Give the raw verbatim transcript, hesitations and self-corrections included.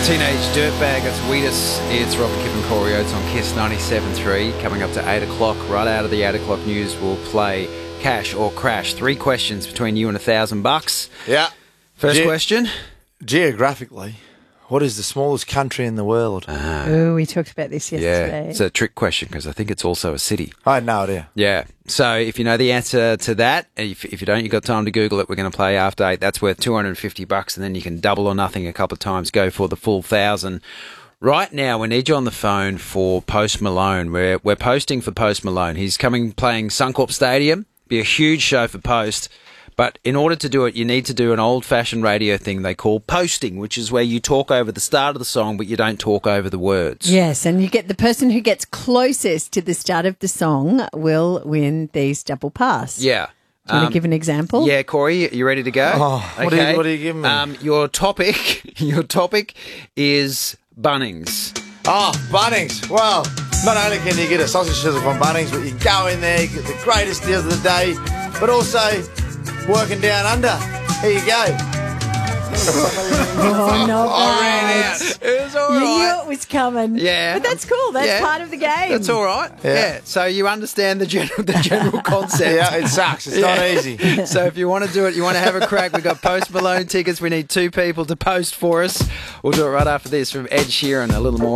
Teenage Dirtbag, that's Wheatus. It's Robert Kipp and Corey Oates on Kiss ninety-seven point three. Coming up to eight o'clock, right out of the eight o'clock news, we'll play Cash or Crash. Three questions between you and a thousand bucks. Yeah. First Ge- question. Geographically, what is the smallest country in the world? Ah, Oh, we talked about this yesterday. yeah, it's a trick question because I think it's also a city. I had no idea. Yeah. So if you know the answer to that, if, if you don't, you've got time to Google it. We're going to play after eight. That's worth two hundred fifty bucks, and then you can double or nothing a couple of times, go for the full thousand. Right now, we need you on the phone for Post Malone. We're, we're posting for Post Malone. He's coming playing Suncorp Stadium. Be a huge show for Post. But in order to do it, you need to do an old-fashioned radio thing they call posting, which is where you talk over the start of the song, but you don't talk over the words. Yes, and you get the person who gets closest to the start of the song will win these double pass. Yeah. Do you want Um, to give an example? Yeah, Corey, you ready to go? Oh, what, are you, what are you giving me? Um, your topic, your topic is Bunnings. Oh, Bunnings. Well, not only can you get a sausage sizzle from Bunnings, but you go in there, you get the greatest deals of the day, but also working down under. Here you go. Oh, no. I ran out. It was all You right. knew it was coming. Yeah. But that's cool. That's Yeah. part of the game. That's all right. Yeah. Yeah. So you understand the general the general concept. Yeah, it sucks. It's not easy. So if you want to do it, you want to have a crack, we've got Post Malone tickets. We need two people to post for us. We'll do it right after this from Ed Sheeran. A little more.